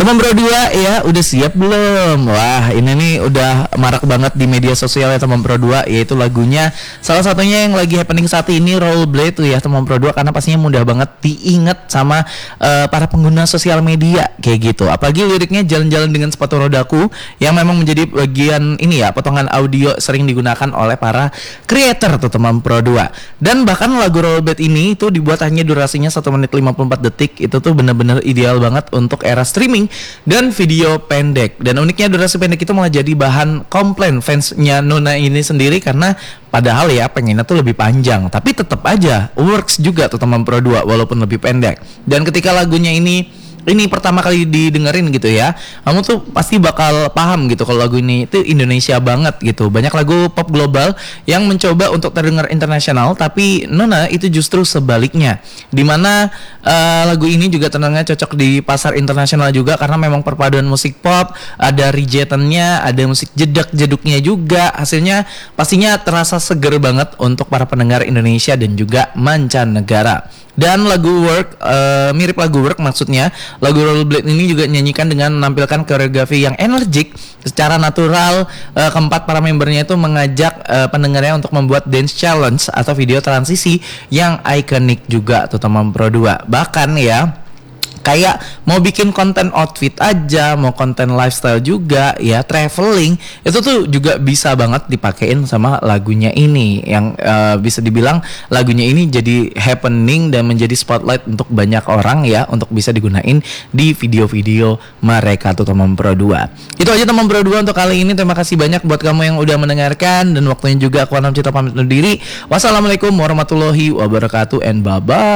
Teman Bro 2 ya, udah siap belum? Wah, ini nih udah marak banget di media sosial ya Teman Bro 2, yaitu lagunya salah satunya yang lagi happening saat ini, Rollerblade tuh ya Teman Bro 2, karena pastinya mudah banget diingat sama para pengguna sosial media kayak gitu. Apalagi liriknya jalan-jalan dengan sepatu rodaku yang memang menjadi bagian ini ya, potongan audio sering digunakan oleh para creator tuh Teman Bro 2. Dan bahkan lagu Rollerblade ini itu dibuat hanya durasinya 1 menit 54 detik. Itu tuh bener-bener ideal banget untuk era streaming dan video pendek. Dan uniknya durasi pendek itu malah jadi bahan komplain fansnya Nona ini sendiri, karena padahal ya pengennya tuh lebih panjang, tapi tetap aja works juga tuh Teman Pro 2 walaupun lebih pendek. Dan ketika lagunya ini pertama kali didengerin gitu ya, kamu tuh pasti bakal paham gitu kalau lagu ini itu Indonesia banget gitu. Banyak lagu pop global yang mencoba untuk terdengar internasional, tapi Nona itu justru sebaliknya, dimana lagu ini juga terdengar cocok di pasar internasional juga, karena memang perpaduan musik pop, ada rejectannya, ada musik jedak-jeduknya juga. Hasilnya pastinya terasa seger banget untuk para pendengar Indonesia dan juga mancanegara. Dan lagu Work, mirip lagu Work maksudnya, lagu Rollerblade ini juga nyanyikan dengan menampilkan koreografi yang energik secara natural. Keempat para membernya itu mengajak pendengarnya untuk membuat dance challenge atau video transisi yang ikonik juga tuh Teman Pro 2. Bahkan ya, kayak mau bikin konten outfit aja, mau konten lifestyle juga ya, traveling, itu tuh juga bisa banget dipakein sama lagunya ini. Yang bisa dibilang lagunya ini jadi happening dan menjadi spotlight untuk banyak orang ya, untuk bisa digunain di video-video mereka tuh Teman Pro 2. Itu aja Teman Pro 2 untuk kali ini. Terima kasih banyak buat kamu yang udah mendengarkan, dan waktunya juga aku Anam Cita pamit undur diri. Wassalamualaikum warahmatullahi wabarakatuh and bye-bye.